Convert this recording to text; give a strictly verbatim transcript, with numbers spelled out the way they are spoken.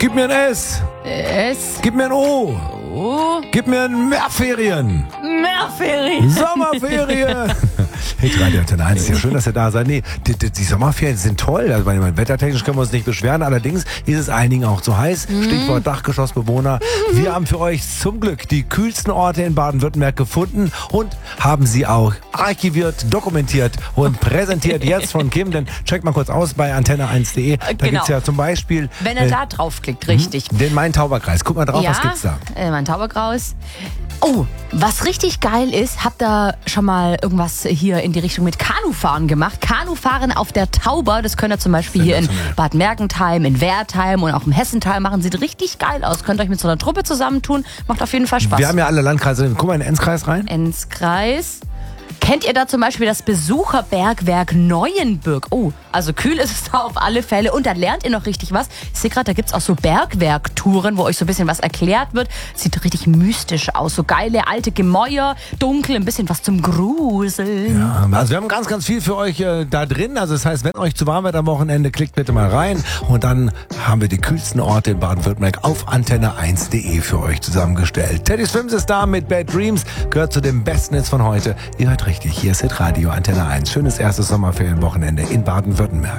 Gib mir ein S. S. Gib mir ein O. O. Gib mir ein Mehrferien. Mehrferien. Sommerferien. Hitradio Antenne eins, ist ja schön, dass ihr da seid. Nee, die, die, die Sommerferien sind toll. Also, meine, wettertechnisch können wir uns nicht beschweren. Allerdings ist es einigen auch zu heiß. Mhm. Stichwort Dachgeschossbewohner. Mhm. Wir haben für euch zum Glück die kühlsten Orte in Baden-Württemberg gefunden und haben sie auch archiviert, dokumentiert und präsentiert jetzt von Kim. Denn checkt mal kurz aus bei antenne eins punkt de. Da genau. gibt's ja zum Beispiel... Wenn er äh, da draufklickt, richtig. Den Main-Tauber-Kreis. Guck mal drauf, ja, was gibt's da? Äh, Main-Tauber-Kreis. Oh, was richtig geil ist, habt ihr schon mal irgendwas hier in die Richtung mit Kanufahren gemacht? Kanufahren auf der Tauber, das könnt ihr zum Beispiel hier in Bad Mergentheim, in Wertheim und auch im Hessental machen. Sieht richtig geil aus. Könnt ihr euch mit so einer Truppe zusammentun. Macht auf jeden Fall Spaß. Wir haben ja alle Landkreise. Guck mal in den Enzkreis rein. Enzkreis. Kennt ihr da zum Beispiel das Besucherbergwerk Neuenbürg? Oh, also kühl ist es da auf alle Fälle. Und da lernt ihr noch richtig was. Ich sehe gerade, da gibt es auch so Bergwerktouren, wo euch so ein bisschen was erklärt wird. Sieht richtig mystisch aus. So geile alte Gemäuer, dunkel, ein bisschen was zum Gruseln. Ja, also wir haben ganz, ganz viel für euch äh, da drin. Also das heißt, wenn euch zu warm wird am Wochenende, klickt bitte mal rein. Und dann haben wir die kühlsten Orte in Baden-Württemberg auf antenne eins punkt de für euch zusammengestellt. Teddy Swims ist da mit Bad Dreams. Gehört zu dem besten Hits von heute. Ihr hört richtig, hier ist Hitradio Antenne eins. Schönes erstes Sommerferienwochenende in Baden-Württemberg.